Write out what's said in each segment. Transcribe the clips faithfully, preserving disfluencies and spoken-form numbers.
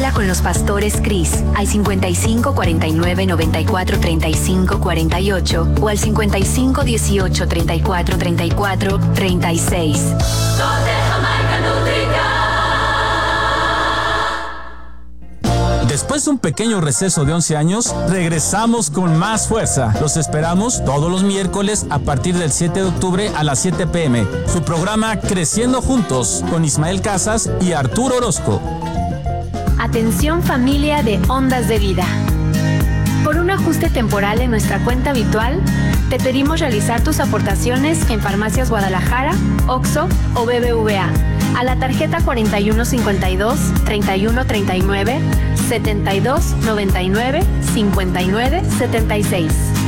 Habla con los pastores Cris al cincuenta y cinco cuarenta y nueve noventa y cuatro treinta y cinco cuarenta y ocho o al cincuenta y cinco dieciocho treinta y cuatro treinta y cuatro treinta y seis. Después de un pequeño receso de once años, regresamos con más fuerza. Los esperamos todos los miércoles a partir del siete de octubre a las siete pm. Su programa Creciendo Juntos con Ismael Casas y Arturo Orozco. Atención familia de Ondas de Vida. Por un ajuste temporal en nuestra cuenta habitual, te pedimos realizar tus aportaciones en Farmacias Guadalajara, Oxxo o B B V A a la tarjeta cuarenta y uno cincuenta y dos, treinta y uno treinta y nueve, setenta y dos noventa y nueve, cincuenta y nueve setenta y seis.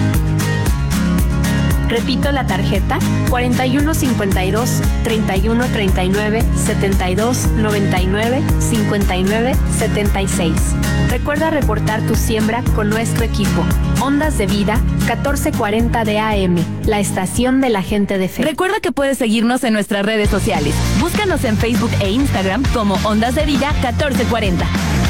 Repito la tarjeta cuarenta y uno cincuenta y dos, treinta y uno treinta y nueve, setenta y dos noventa y nueve, cincuenta y nueve setenta y seis. Recuerda reportar tu siembra con nuestro equipo. Ondas de Vida, catorce cuarenta de A M, la estación de la gente de fe. Recuerda que puedes seguirnos en nuestras redes sociales. Búscanos en Facebook e Instagram como Ondas de Vida catorce cuarenta.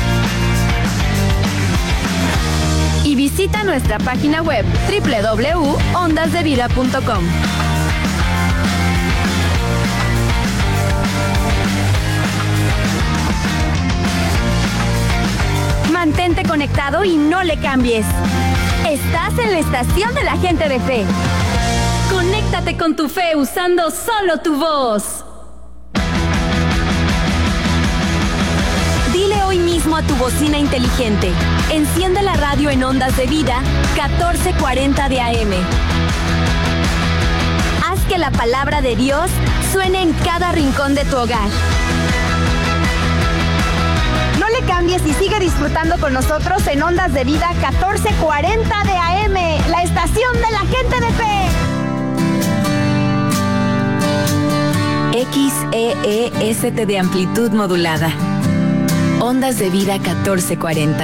Y visita nuestra página web doble u doble u doble u punto ondas de vida punto com. Mantente conectado y no le cambies. Estás en la estación de la gente de fe. Conéctate con tu fe usando solo tu voz. Dile hoy mismo a tu bocina inteligente: enciende la radio en Ondas de Vida catorce cuarenta de A M. Haz que la palabra de Dios suene en cada rincón de tu hogar. No le cambies y sigue disfrutando con nosotros en Ondas de Vida catorce cuarenta de A M, la estación de la gente de fe. X E E S T de amplitud modulada. Ondas de Vida catorce cuarenta.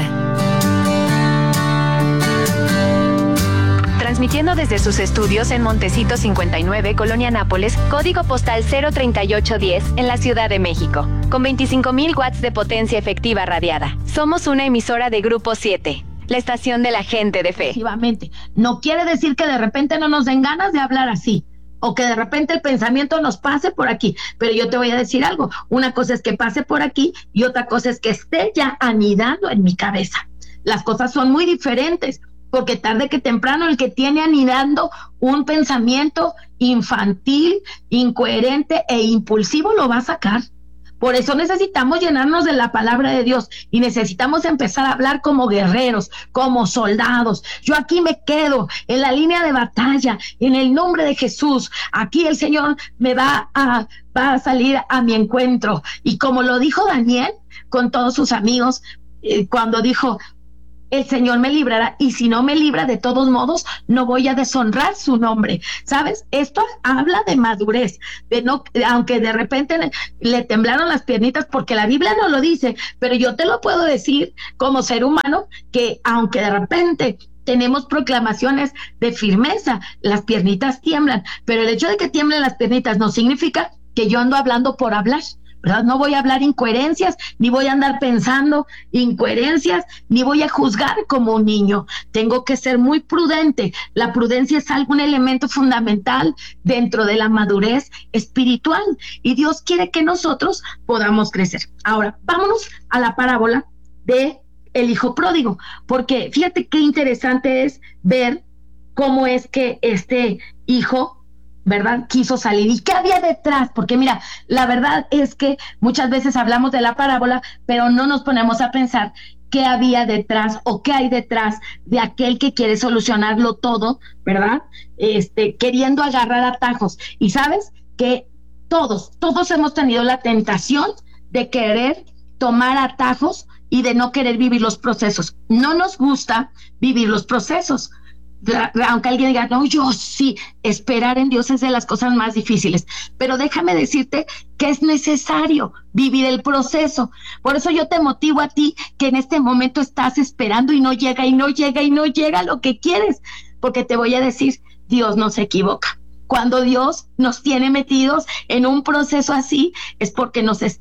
Transmitiendo desde sus estudios en Montecito cincuenta y nueve, Colonia Nápoles, código postal cero treinta y ocho diez, en la Ciudad de México, con veinticinco mil watts de potencia efectiva radiada. Somos una emisora de Grupo siete, la estación de la gente de fe. Efectivamente. No quiere decir que de repente no nos den ganas de hablar así, o que de repente el pensamiento nos pase por aquí, pero yo te voy a decir algo: una cosa es que pase por aquí y otra cosa es que esté ya anidando en mi cabeza. Las cosas son muy diferentes, porque tarde que temprano el que tiene anidando un pensamiento infantil, incoherente e impulsivo lo va a sacar. Por eso necesitamos llenarnos de la palabra de Dios y necesitamos empezar a hablar como guerreros, como soldados. Yo aquí me quedo en la línea de batalla, en el nombre de Jesús. Aquí el Señor me va a, va a salir a mi encuentro. Y como lo dijo Daniel con todos sus amigos, eh, cuando dijo: el Señor me librará, y si no me libra, de todos modos, no voy a deshonrar su nombre. ¿Sabes? Esto habla de madurez, de no, aunque de repente le, le temblaron las piernitas, porque la Biblia no lo dice, pero yo te lo puedo decir como ser humano, que aunque de repente tenemos proclamaciones de firmeza, las piernitas tiemblan, pero el hecho de que tiemblen las piernitas no significa que yo ando hablando por hablar, ¿verdad? No voy a hablar incoherencias, ni voy a andar pensando incoherencias, ni voy a juzgar como un niño. Tengo que ser muy prudente. La prudencia es algún elemento fundamental dentro de la madurez espiritual, y Dios quiere que nosotros podamos crecer. Ahora, vámonos a la parábola de el hijo pródigo, porque fíjate qué interesante es ver cómo es que este hijo, ¿verdad?, quiso salir. ¿Y qué había detrás? Porque mira, la verdad es que muchas veces hablamos de la parábola, pero no nos ponemos a pensar qué había detrás o qué hay detrás de aquel que quiere solucionarlo todo, ¿verdad? Este, queriendo agarrar atajos. Y sabes que todos, todos hemos tenido la tentación de querer tomar atajos y de no querer vivir los procesos. No nos gusta vivir los procesos. Aunque alguien diga: no, yo sí, esperar en Dios es de las cosas más difíciles, pero déjame decirte que es necesario vivir el proceso. Por eso yo te motivo a ti que en este momento estás esperando y no llega, y no llega, y no llega lo que quieres, porque te voy a decir, Dios no se equivoca. Cuando Dios nos tiene metidos en un proceso así, es porque nos está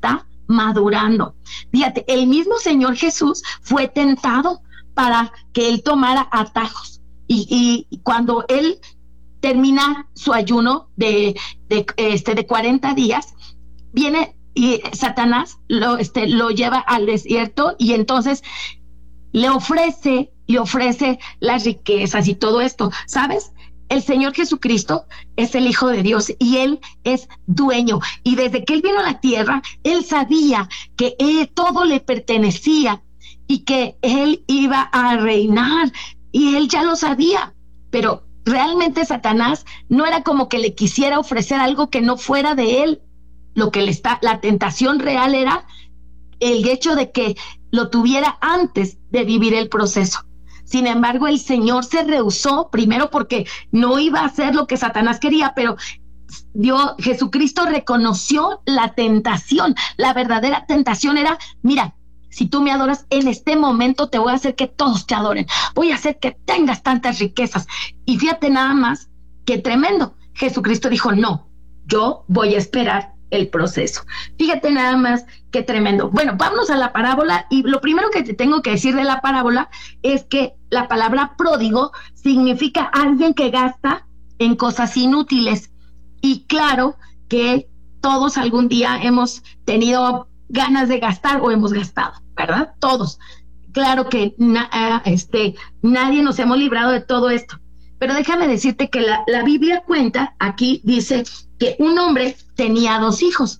madurando. Fíjate, el mismo Señor Jesús fue tentado para que él tomara atajos. Y, y cuando él termina su ayuno de, de, este, de cuarenta días, viene y Satanás lo, este, lo lleva al desierto y entonces le ofrece, le ofrece las riquezas y todo esto, ¿sabes? El Señor Jesucristo es el Hijo de Dios y Él es dueño. Y desde que Él vino a la tierra, Él sabía que él, todo le pertenecía y que Él iba a reinar. Y Él ya lo sabía, pero realmente Satanás no era como que le quisiera ofrecer algo que no fuera de Él. Lo que le está, la tentación real era el hecho de que lo tuviera antes de vivir el proceso. Sin embargo, el Señor se rehusó, primero porque no iba a hacer lo que Satanás quería, pero Dios, Jesucristo reconoció la tentación. La verdadera tentación era, mira, si tú me adoras, en este momento te voy a hacer que todos te adoren. Voy a hacer que tengas tantas riquezas. Y fíjate nada más, qué tremendo. Jesucristo dijo, no, yo voy a esperar el proceso. Fíjate nada más qué tremendo. Bueno, vámonos a la parábola y lo primero que te tengo que decir de la parábola es que la palabra pródigo significa alguien que gasta en cosas inútiles. Y claro que todos algún día hemos tenido ganas de gastar o hemos gastado, ¿verdad? Todos. Claro que na, este, nadie nos hemos librado de todo esto. Pero déjame decirte que la, la Biblia cuenta, aquí dice que un hombre tenía dos hijos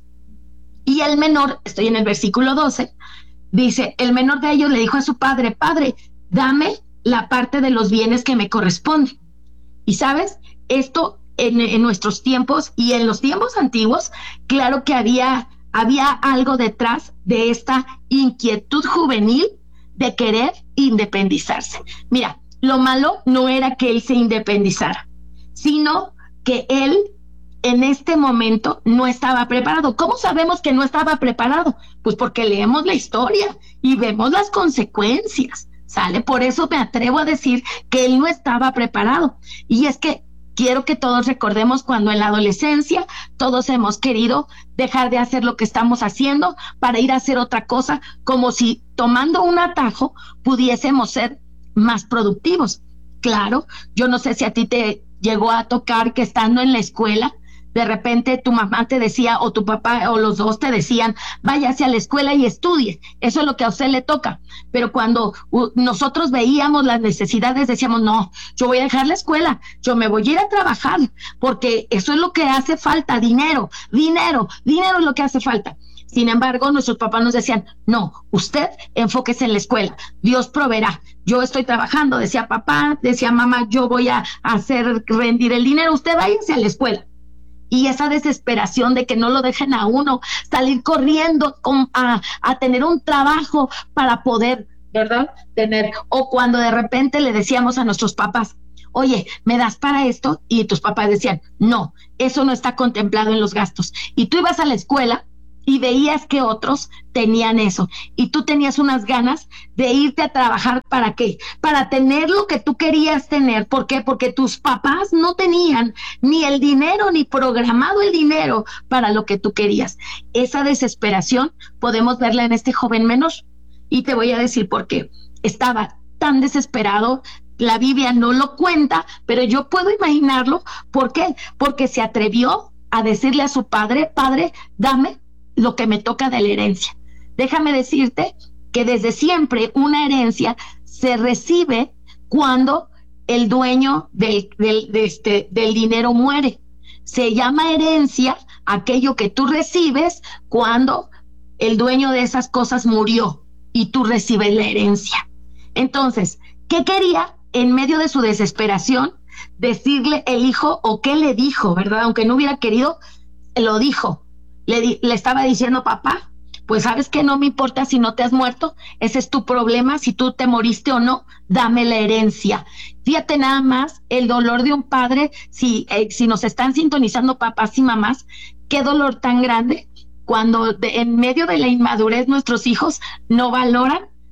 y el menor, estoy en el versículo doce, dice, el menor de ellos le dijo a su padre, padre, dame la parte de los bienes que me corresponde. Y sabes, esto en, en nuestros tiempos y en los tiempos antiguos, claro que había, había algo detrás de esta inquietud juvenil de querer independizarse. Mira, lo malo no era que él se independizara, sino que él en este momento no estaba preparado. ¿Cómo sabemos que no estaba preparado? Pues porque leemos la historia y vemos las consecuencias, ¿sale? Por eso me atrevo a decir que él no estaba preparado. Y es que quiero que todos recordemos cuando en la adolescencia todos hemos querido dejar de hacer lo que estamos haciendo para ir a hacer otra cosa, como si tomando un atajo pudiésemos ser más productivos. Claro, yo no sé si a ti te llegó a tocar que estando en la escuela, de repente tu mamá te decía, o tu papá, o los dos te decían, váyase a la escuela y estudie, eso es lo que a usted le toca. Pero cuando uh, nosotros veíamos las necesidades, decíamos, no, yo voy a dejar la escuela, yo me voy a ir a trabajar, porque eso es lo que hace falta, dinero, dinero, dinero es lo que hace falta. Sin embargo, nuestros papás nos decían, no, usted enfóquese en la escuela, Dios proveerá. Yo estoy trabajando, decía papá, decía mamá, yo voy a hacer rendir el dinero, usted váyase a la escuela. Y esa desesperación de que no lo dejen a uno salir corriendo con, a, a tener un trabajo para poder, ¿verdad? Tener, o cuando de repente le decíamos a nuestros papás, oye, ¿me das para esto? Y tus papás decían, no, eso no está contemplado en los gastos. Y tú ibas a la escuela y veías que otros tenían eso, y tú tenías unas ganas de irte a trabajar, ¿para qué? Para tener lo que tú querías tener. ¿Por qué? Porque tus papás no tenían ni el dinero, ni programado el dinero para lo que tú querías. Esa desesperación podemos verla en este joven menor, y te voy a decir por qué. Estaba tan desesperado, la Biblia no lo cuenta, pero yo puedo imaginarlo. ¿Por qué? Porque se atrevió a decirle a su padre, padre, dame lo que me toca de la herencia. Déjame decirte que desde siempre una herencia se recibe cuando el dueño del, del, de este, del dinero muere. Se llama herencia aquello que tú recibes cuando el dueño de esas cosas murió y tú recibes la herencia. Entonces, ¿qué quería en medio de su desesperación decirle el hijo, o qué le dijo, verdad? Aunque no hubiera querido, lo dijo. Le, di, le estaba diciendo, papá, pues sabes que no me importa si no te has muerto, ese es tu problema, si tú te moriste o no, dame la herencia. Fíjate nada más el dolor de un padre, si, eh, si nos están sintonizando papás y mamás, qué dolor tan grande cuando de, en medio de la inmadurez nuestros hijos no valoran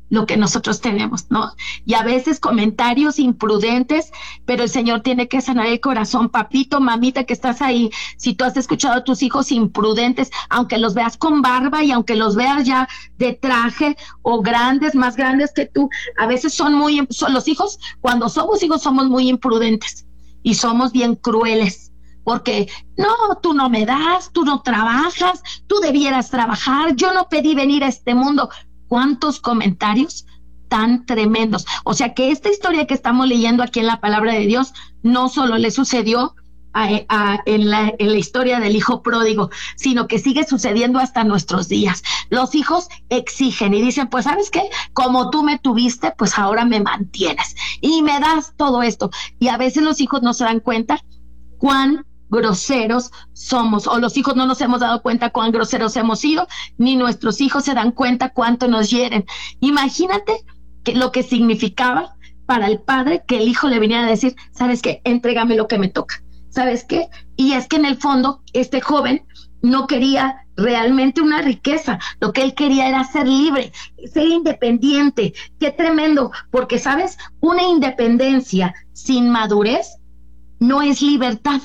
lo que nosotros tenemos, ¿no? Y a veces comentarios imprudentes, pero el Señor tiene que sanar el corazón. Papito, mamita que estás ahí, si tú has escuchado a tus hijos imprudentes, aunque los veas con barba y aunque los veas ya de traje o grandes, más grandes que tú, a veces son muy, son los hijos, cuando somos hijos somos muy imprudentes y somos bien crueles. Porque no, tú no me das, tú no trabajas, tú debieras trabajar, yo no pedí venir a este mundo. ¿Cuántos comentarios tan tremendos? O sea que esta historia que estamos leyendo aquí en la palabra de Dios no solo le sucedió a, a, en, la, en la historia del hijo pródigo, sino que sigue sucediendo hasta nuestros días. Los hijos exigen y dicen, pues ¿sabes qué? Como tú me tuviste, pues ahora me mantienes y me das todo esto. Y a veces los hijos no se dan cuenta cuán groseros somos, o los hijos no nos hemos dado cuenta cuán groseros hemos sido, ni nuestros hijos se dan cuenta cuánto nos hieren. Imagínate que lo que significaba para el padre que el hijo le viniera a decir, ¿sabes qué? Entrégame lo que me toca, ¿sabes qué? Y es que en el fondo este joven no quería realmente una riqueza, lo que él quería era ser libre, ser independiente. Qué tremendo, porque ¿sabes? Una independencia sin madurez no es libertad,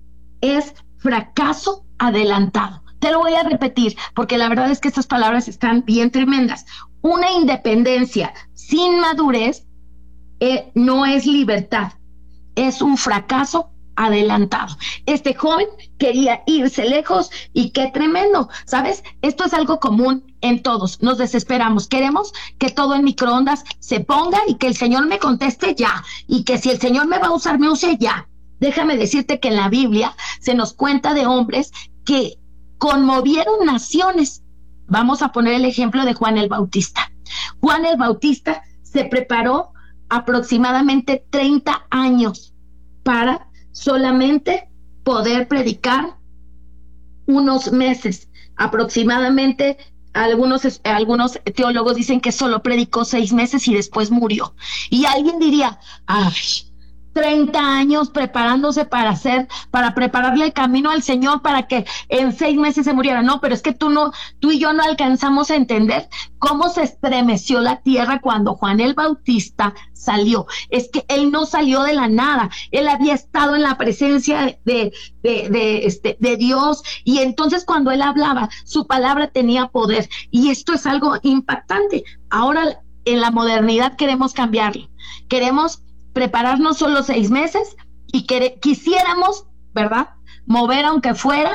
es fracaso adelantado. Te lo voy a repetir, porque la verdad es que estas palabras están bien tremendas. Una independencia sin madurez eh, no es libertad, es un fracaso adelantado. Este joven quería irse lejos y qué tremendo, ¿sabes? Esto es algo común en todos, nos desesperamos, queremos que todo en microondas se ponga y que el Señor me conteste ya, y que si el Señor me va a usar, me use ya. Déjame decirte que en la Biblia se nos cuenta de hombres que conmovieron naciones. Vamos a poner el ejemplo de Juan el Bautista. Juan el Bautista se preparó aproximadamente treinta años para solamente poder predicar unos meses. Aproximadamente algunos, algunos teólogos dicen que solo predicó seis meses y después murió. Y alguien diría, ay, treinta años preparándose para hacer, para prepararle el camino al Señor para que en seis meses se muriera. No, pero es que tú no, tú y yo no alcanzamos a entender cómo se estremeció la tierra cuando Juan el Bautista salió. Es que él no salió de la nada, él había estado en la presencia de, de, de, este, de Dios, y entonces cuando él hablaba, su palabra tenía poder, y esto es algo impactante. Ahora en la modernidad queremos cambiarlo, queremos prepararnos solo seis meses y que quisiéramos, ¿verdad?, mover aunque fuera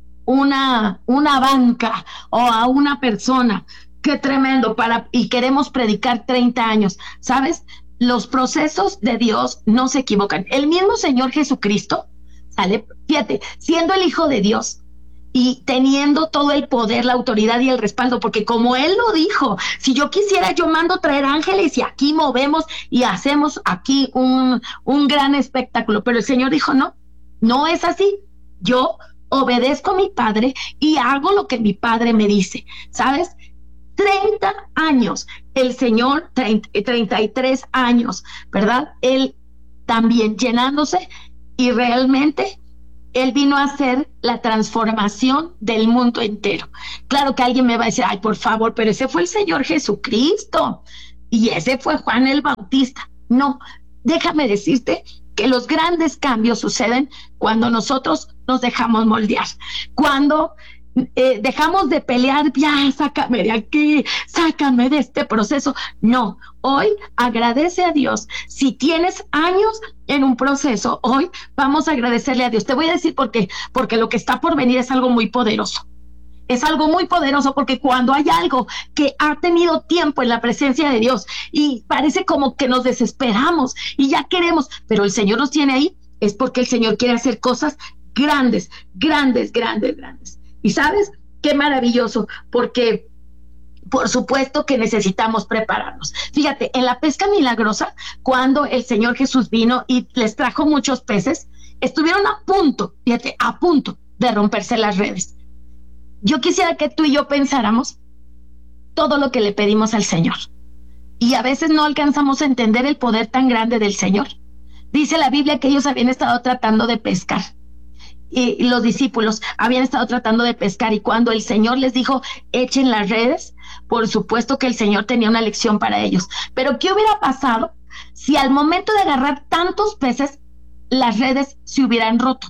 una, una banca o a una persona. Qué tremendo, para, y queremos predicar treinta años. ¿Sabes? Los procesos de Dios no se equivocan. El mismo Señor Jesucristo, ¿sale? Fíjate, siendo el Hijo de Dios y teniendo todo el poder, la autoridad y el respaldo, porque como Él lo dijo, si yo quisiera, yo mando traer ángeles y aquí movemos y hacemos aquí un, un gran espectáculo. Pero el Señor dijo, no, no es así. Yo obedezco a mi Padre y hago lo que mi Padre me dice, ¿sabes? treinta años, el Señor, treinta y tres años, ¿verdad? Él también llenándose, y realmente Él vino a hacer la transformación del mundo entero. Claro que alguien me va a decir, ay, por favor, pero ese fue el Señor Jesucristo y ese fue Juan el Bautista. No, déjame decirte que los grandes cambios suceden cuando nosotros nos dejamos moldear, cuando eh, dejamos de pelear, ya, sácame de aquí, sácame de este proceso. No, hoy agradece a Dios. Si tienes años en un proceso, hoy vamos a agradecerle a Dios. Te voy a decir por qué, porque lo que está por venir es algo muy poderoso. Es algo muy poderoso, porque cuando hay algo que ha tenido tiempo en la presencia de Dios y parece como que nos desesperamos y ya queremos, pero el Señor nos tiene ahí, es porque el Señor quiere hacer cosas grandes, grandes, grandes, grandes. Y ¿sabes qué maravilloso? Porque por supuesto que necesitamos prepararnos. Fíjate, en la pesca milagrosa, cuando el Señor Jesús vino y les trajo muchos peces, estuvieron a punto, fíjate, a punto de romperse las redes. Yo quisiera que tú y yo pensáramos todo lo que le pedimos al Señor. Y a veces no alcanzamos a entender el poder tan grande del Señor. Dice la Biblia que ellos habían estado tratando de pescar. Y los discípulos habían estado tratando de pescar, y cuando el Señor les dijo, echen las redes, por supuesto que el Señor tenía una lección para ellos. Pero ¿qué hubiera pasado si al momento de agarrar tantos peces, las redes se hubieran roto?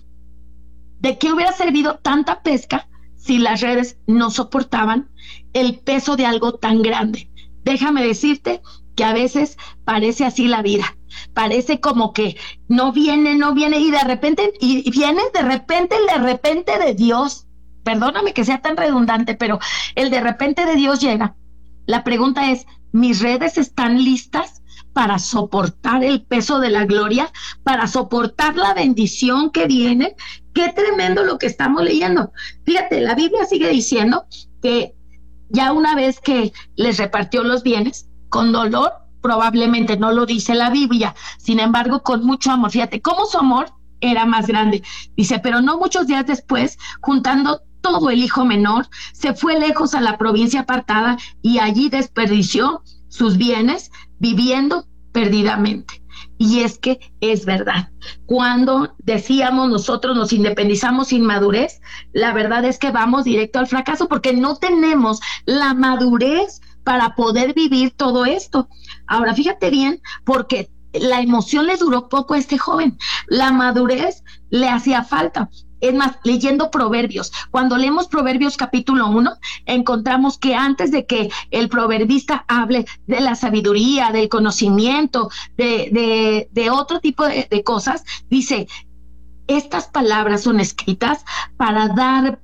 ¿De qué hubiera servido tanta pesca si las redes no soportaban el peso de algo tan grande? Déjame decirte que a veces parece así la vida. Parece como que no viene, no viene, y de repente, y viene de repente, el de repente de Dios. Perdóname que sea tan redundante, pero el de repente de Dios llega. La pregunta es, ¿mis redes están listas para soportar el peso de la gloria, para soportar la bendición que viene? Qué tremendo lo que estamos leyendo. Fíjate, la Biblia sigue diciendo que ya una vez que les repartió los bienes, con dolor, probablemente no lo dice la Biblia, sin embargo, con mucho amor. Fíjate cómo su amor era más grande. Dice, pero no muchos días después, juntando todo el hijo menor, se fue lejos a la provincia apartada y allí desperdició sus bienes viviendo perdidamente. Y es que es verdad. Cuando decíamos nosotros nos independizamos sin madurez, la verdad es que vamos directo al fracaso porque no tenemos la madurez para poder vivir todo esto. Ahora, fíjate bien, porque la emoción le duró poco a este joven. La madurez le hacía falta. Es más, leyendo Proverbios, cuando leemos Proverbios capítulo uno, encontramos que antes de que el proverbista hable de la sabiduría, del conocimiento, de, de, de otro tipo de, de cosas, dice, estas palabras son escritas para dar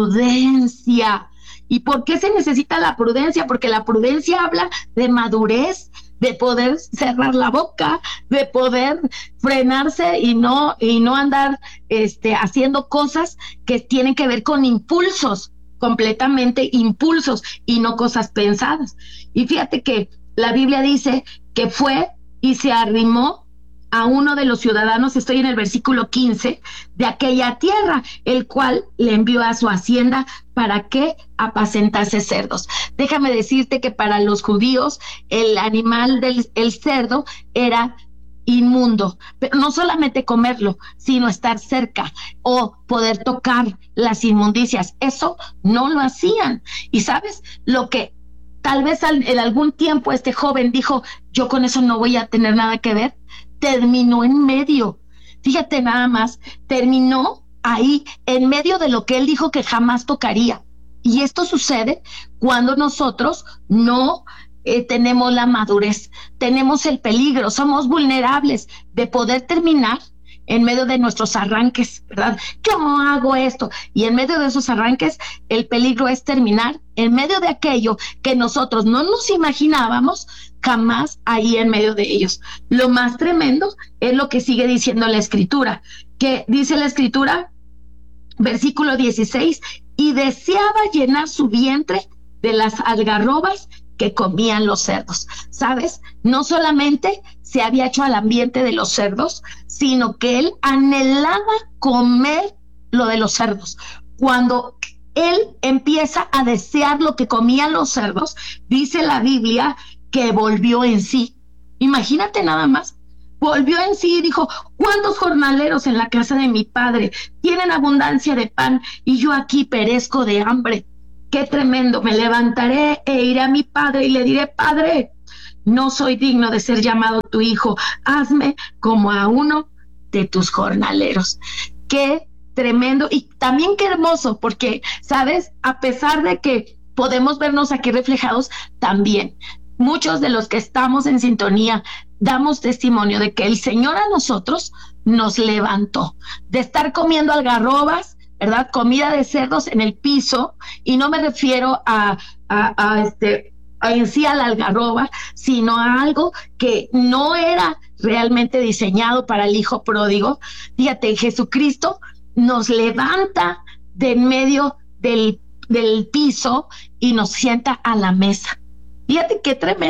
prudencia. ¿Y por qué se necesita la prudencia? Porque la prudencia habla de madurez, de poder cerrar la boca, de poder frenarse y no, y no andar este, haciendo cosas que tienen que ver con impulsos, completamente impulsos y no cosas pensadas. Y fíjate que la Biblia dice que fue y se arrimó a uno de los ciudadanos, estoy en el versículo quince, de aquella tierra, el cual le envió a su hacienda para que apacentase cerdos. Déjame decirte que para los judíos el animal del el cerdo era inmundo, pero no solamente comerlo, sino estar cerca o poder tocar las inmundicias. Eso no lo hacían. Y sabes lo que tal vez al, en algún tiempo este joven dijo, yo con eso no voy a tener nada que ver. Terminó en medio, fíjate nada más, terminó ahí en medio de lo que él dijo que jamás tocaría. Y esto sucede cuando nosotros no eh, tenemos la madurez, tenemos el peligro, somos vulnerables de poder terminar en medio de nuestros arranques, ¿verdad? Yo hago esto, y en medio de esos arranques el peligro es terminar en medio de aquello que nosotros no nos imaginábamos jamás ahí en medio de ellos. Lo más tremendo es lo que sigue diciendo la Escritura, que dice la Escritura, versículo dieciséis, y deseaba llenar su vientre de las algarrobas que comían los cerdos. ¿Sabes? No solamente se había hecho al ambiente de los cerdos, sino que él anhelaba comer lo de los cerdos. Cuando él empieza a desear lo que comían los cerdos, dice la Biblia que volvió en sí. Imagínate nada más. Volvió en sí y dijo, ¿cuántos jornaleros en la casa de mi padre tienen abundancia de pan y yo aquí perezco de hambre? ¡Qué tremendo! Me levantaré e iré a mi padre y le diré, Padre, no soy digno de ser llamado tu hijo, hazme como a uno de tus jornaleros. ¡Qué tremendo! Y también qué hermoso, porque, ¿sabes? A pesar de que podemos vernos aquí reflejados, también muchos de los que estamos en sintonía damos testimonio de que el Señor a nosotros nos levantó de estar comiendo algarrobas, ¿verdad? Comida de cerdos en el piso, y no me refiero a, a, a este a en sí a la algarroba, sino a algo que no era realmente diseñado para el hijo pródigo. Fíjate, Jesucristo nos levanta de en medio del, del piso y nos sienta a la mesa. Fíjate qué tremendo,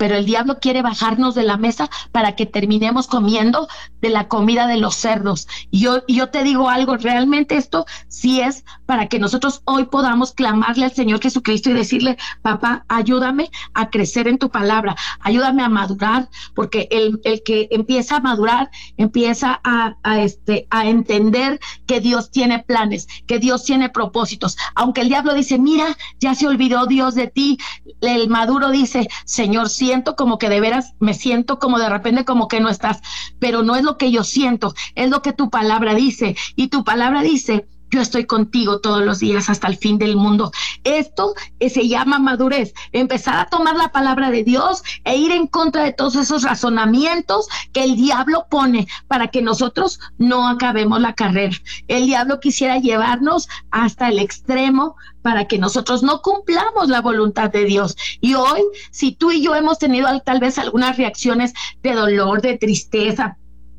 pero el diablo quiere bajarnos de la mesa para que terminemos comiendo de la comida de los cerdos. Y yo, y yo te digo algo, realmente esto sí es para que nosotros hoy podamos clamarle al Señor Jesucristo y decirle: papá, ayúdame a crecer en tu palabra, ayúdame a madurar, porque el, el que empieza a madurar, empieza a, a, este, a entender que Dios tiene planes, que Dios tiene propósitos. Aunque el diablo dice: mira, ya se olvidó Dios de ti, el maduro dice: Señor, siento como que de veras, me siento como de repente como que no estás, pero no es lo que yo siento, es lo que tu palabra dice, y tu palabra dice: yo estoy contigo todos los días hasta el fin del mundo. Esto eh, se llama madurez, empezar a tomar la palabra de Dios e ir en contra de todos esos razonamientos que el diablo pone para que nosotros no acabemos la carrera. El diablo quisiera llevarnos hasta el extremo para que nosotros no cumplamos la voluntad de Dios. Y hoy, si tú y yo hemos tenido tal vez algunas reacciones de dolor, de tristeza,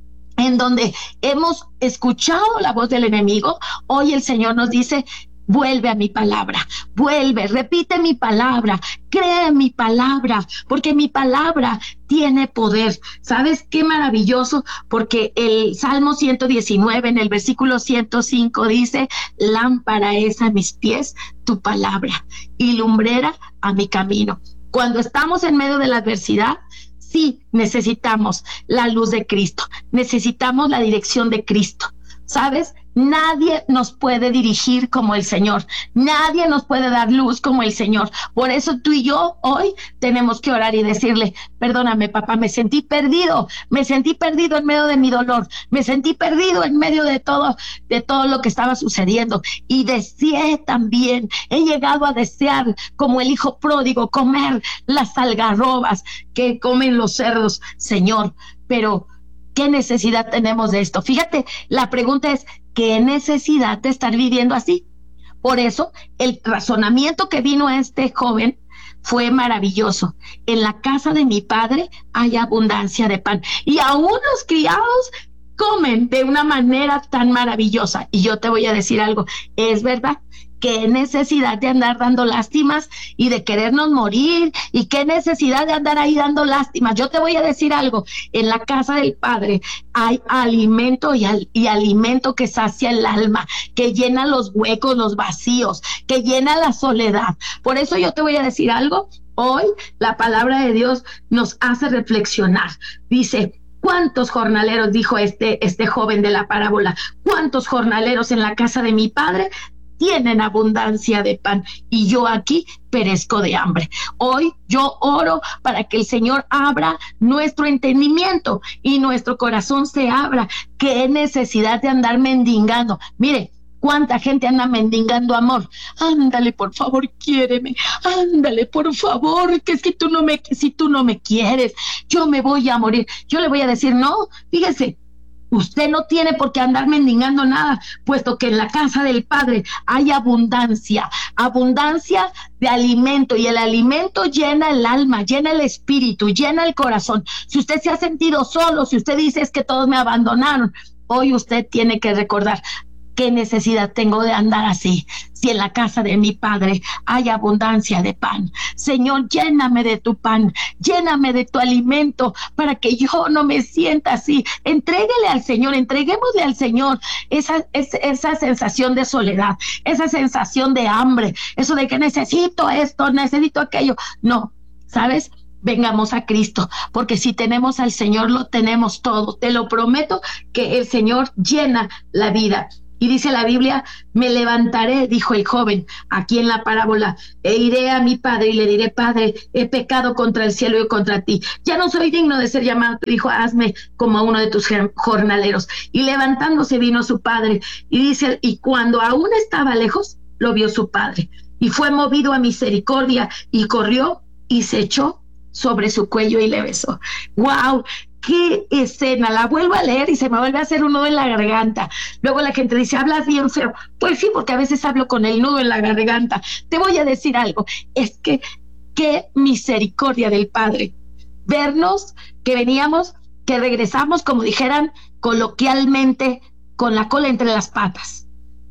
en donde hemos escuchado la voz del enemigo, hoy el Señor nos dice: vuelve a mi palabra, vuelve, repite mi palabra, cree en mi palabra, porque mi palabra tiene poder. ¿Sabes qué maravilloso? Porque el Salmo ciento diecinueve en el versículo ciento cinco dice: lámpara es a mis pies tu palabra y lumbrera a mi camino. Cuando estamos en medio de la adversidad, sí necesitamos la luz de Cristo, necesitamos la dirección de Cristo. ¿Sabes? Nadie nos puede dirigir como el Señor, nadie nos puede dar luz como el Señor. Por eso tú y yo hoy tenemos que orar y decirle: perdóname, papá, me sentí perdido, me sentí perdido en medio de mi dolor, me sentí perdido en medio de todo, de todo lo que estaba sucediendo, y deseé también, he llegado a desear como el hijo pródigo comer las algarrobas que comen los cerdos, Señor, pero ¿qué necesidad tenemos de esto? Fíjate, la pregunta es: ¿qué necesidad de estar viviendo así? Por eso, el razonamiento que vino a este joven fue maravilloso. En la casa de mi padre hay abundancia de pan, y aún los criados comen de una manera tan maravillosa. Y yo te voy a decir algo, es verdad. ¿Qué necesidad de andar dando lástimas y de querernos morir? ¿Y qué necesidad de andar ahí dando lástimas? Yo te voy a decir algo, en la casa del Padre hay alimento y, al, y alimento que sacia el alma, que llena los huecos, los vacíos, que llena la soledad. Por eso yo te voy a decir algo, hoy la palabra de Dios nos hace reflexionar. Dice: ¿cuántos jornaleros, dijo este, este joven de la parábola, cuántos jornaleros en la casa de mi padre tienen abundancia de pan, y yo aquí perezco de hambre? Hoy yo oro para que el Señor abra nuestro entendimiento y nuestro corazón se abra. ¿Qué necesidad de andar mendigando? Mire, ¿cuánta gente anda mendigando amor? Ándale, por favor, quiéreme. Ándale, por favor, que es que tú no me, si tú no me quieres, yo me voy a morir. Yo le voy a decir: no, fíjese, usted no tiene por qué andar mendigando nada, puesto que en la casa del Padre hay abundancia, abundancia de alimento, y el alimento llena el alma, llena el espíritu, llena el corazón. Si usted se ha sentido solo, si usted dice: es que todos me abandonaron, hoy usted tiene que recordar: ¿qué necesidad tengo de andar así? Si en la casa de mi Padre hay abundancia de pan. Señor, lléname de tu pan, lléname de tu alimento, para que yo no me sienta así. Entréguele al Señor, entreguémosle al Señor esa, esa, esa sensación de soledad, esa sensación de hambre, eso de que necesito esto, necesito aquello. No, ¿sabes? Vengamos a Cristo, porque si tenemos al Señor, lo tenemos todo. Te lo prometo que el Señor llena la vida. Y dice la Biblia: me levantaré, dijo el joven aquí en la parábola, e iré a mi padre y le diré: Padre, he pecado contra el cielo y contra ti. Ya no soy digno de ser llamado tu hijo, hazme como a uno de tus jornaleros. Y levantándose vino su padre, y dice, y cuando aún estaba lejos, lo vio su padre, y fue movido a misericordia, y corrió y se echó sobre su cuello y le besó. ¡Wow! ¡Qué escena! La vuelvo a leer y se me vuelve a hacer un nudo en la garganta. Luego la gente dice: hablas bien feo. Pues sí, porque a veces hablo con el nudo en la garganta. Te voy a decir algo, es que qué misericordia del Padre. Vernos que veníamos, que regresamos, como dijeran coloquialmente, con la cola entre las patas.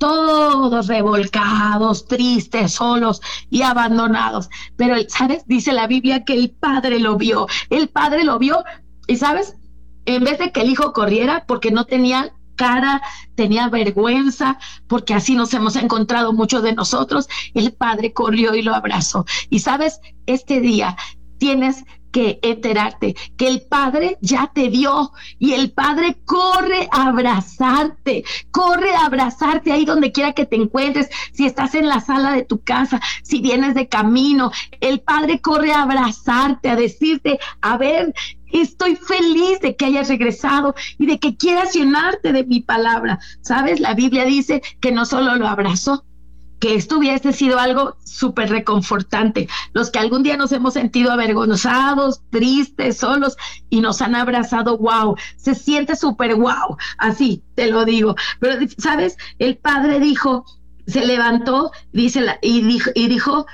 todos revolcados, tristes, solos y abandonados. Pero, ¿sabes? Dice la Biblia que el Padre lo vio, el Padre lo vio, y ¿sabes? En vez de que el hijo corriera, porque no tenía cara, tenía vergüenza, porque así nos hemos encontrado muchos de nosotros, el Padre corrió y lo abrazó. Y ¿sabes? Este día tienes que enterarte que el Padre ya te vio y el Padre corre a abrazarte, corre a abrazarte ahí donde quiera que te encuentres, si estás en la sala de tu casa, si vienes de camino, el Padre corre a abrazarte, a decirte, a ver, estoy feliz de que hayas regresado y de que quieras llenarte de mi palabra. ¿Sabes? La Biblia dice que no solo lo abrazó, que esto hubiese sido algo súper reconfortante. Los que algún día nos hemos sentido avergonzados, tristes, solos, y nos han abrazado, wow, se siente súper wow, así te lo digo. Pero, ¿sabes? El Padre dijo, se levantó, dice la, y dijo, y dijo,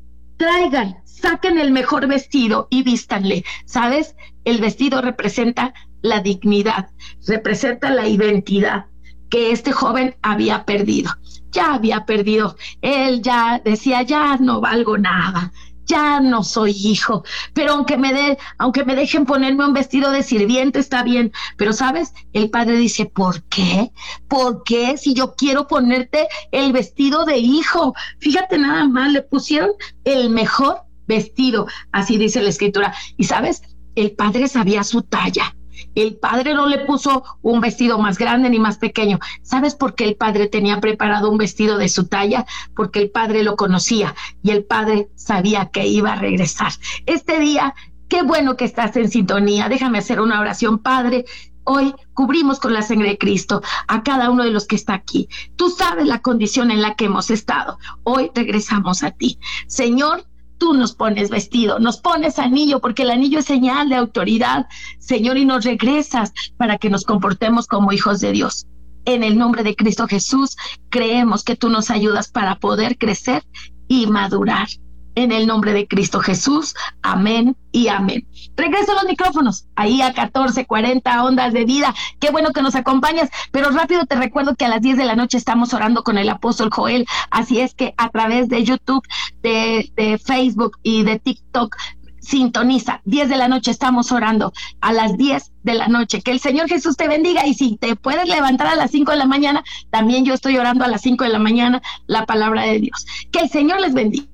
traigan, saquen el mejor vestido y vístanle. ¿Sabes? El vestido representa la dignidad, representa la identidad que este joven había perdido. Ya había perdido, él ya decía, ya no valgo nada, ya no soy hijo, pero aunque me de, aunque me dejen ponerme un vestido de sirviente está bien, pero ¿sabes? El Padre dice, ¿por qué? ¿Por qué? Si yo quiero ponerte el vestido de hijo. Fíjate nada más, le pusieron el mejor vestido, así dice la Escritura, y ¿sabes? El Padre sabía su talla. El Padre no le puso un vestido más grande ni más pequeño. ¿Sabes por qué el Padre tenía preparado un vestido de su talla? Porque el Padre lo conocía y el Padre sabía que iba a regresar. Este día, qué bueno que estás en sintonía. Déjame hacer una oración, Padre. Hoy cubrimos con la sangre de Cristo a cada uno de los que está aquí. Tú sabes la condición en la que hemos estado. Hoy regresamos a ti. Señor, tú nos pones vestido, nos pones anillo, porque el anillo es señal de autoridad, Señor, y nos regresas para que nos comportemos como hijos de Dios. En el nombre de Cristo Jesús, creemos que tú nos ayudas para poder crecer y madurar. En el nombre de Cristo Jesús, amén y amén. Regreso a los micrófonos, ahí a catorce cuarenta Ondas de Vida. Qué bueno que nos acompañas, pero rápido te recuerdo que a las diez de la noche estamos orando con el apóstol Joel, así es que a través de YouTube, de, de Facebook y de TikTok, sintoniza, diez de la noche estamos orando, a las diez de la noche. Que el Señor Jesús te bendiga, y si te puedes levantar a las cinco de la mañana, también yo estoy orando a las cinco de la mañana la palabra de Dios. Que el Señor les bendiga.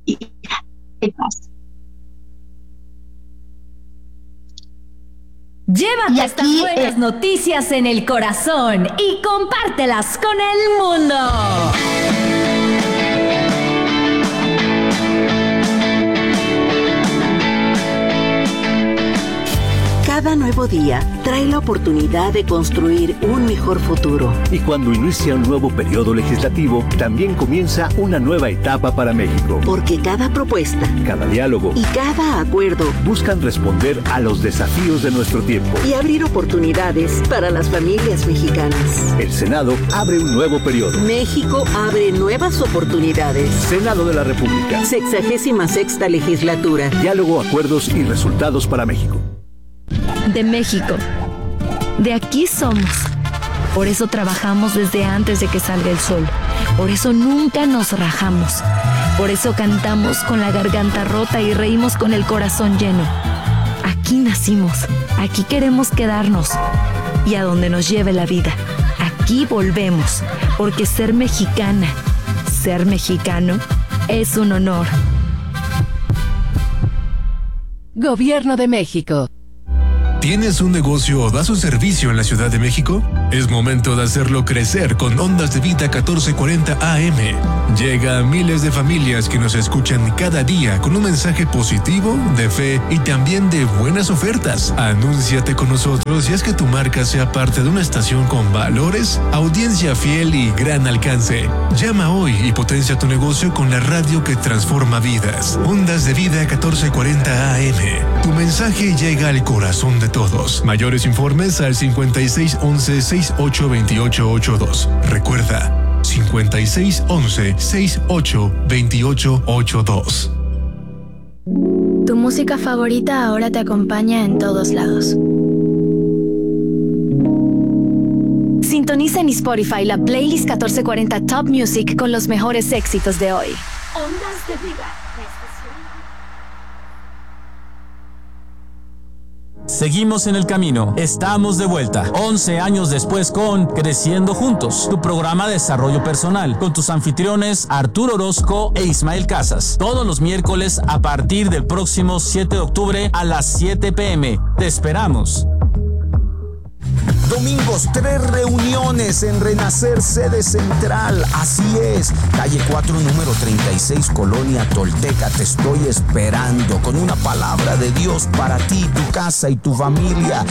Llévate estas buenas es... noticias en el corazón y compártelas con el mundo. Cada nuevo día trae la oportunidad de construir un mejor futuro. Y cuando inicia un nuevo periodo legislativo, también comienza una nueva etapa para México. Porque cada propuesta, cada diálogo y cada acuerdo buscan responder a los desafíos de nuestro tiempo y abrir oportunidades para las familias mexicanas. El Senado abre un nuevo periodo. México abre nuevas oportunidades. Senado de la República. Sexagésima sexta legislatura. Diálogo, acuerdos y resultados para México. De México. De aquí somos. Por eso trabajamos desde antes de que salga el sol. Por eso nunca nos rajamos. Por eso cantamos con la garganta rota y reímos con el corazón lleno. Aquí nacimos. Aquí queremos quedarnos. Y a donde nos lleve la vida. Aquí volvemos. Porque ser mexicana, ser mexicano, es un honor. Gobierno de México. ¿Tienes un negocio o das un servicio en la Ciudad de México? Es momento de hacerlo crecer con Ondas de Vida catorce cuarenta A M. Llega a miles de familias que nos escuchan cada día con un mensaje positivo, de fe y también de buenas ofertas. Anúnciate con nosotros y haz que tu marca sea parte de una estación con valores, audiencia fiel y gran alcance. Llama hoy y potencia tu negocio con la radio que transforma vidas. Ondas de Vida catorce cuarenta A M. Tu mensaje llega al corazón de todos. Mayores informes al cincuenta y seis once sesenta y ocho veintiocho ochenta y dos. Recuerda, cincuenta y seis once sesenta y ocho veintiocho ochenta y dos. Tu música favorita ahora te acompaña en todos lados. Sintoniza en Spotify la playlist catorce cuarenta Top Music con los mejores éxitos de hoy. Ondas de Vida. Seguimos en el camino. Estamos de vuelta. once años después con Creciendo Juntos, tu programa de desarrollo personal, con tus anfitriones Arturo Orozco e Ismael Casas. Todos los miércoles a partir del próximo siete de octubre a las siete pm. Te esperamos. Domingos, tres reuniones en Renacer, sede central. Así es, calle cuatro, número treinta y seis, Colonia Tolteca. Te estoy esperando con una palabra de Dios para ti, tu casa y tu familia.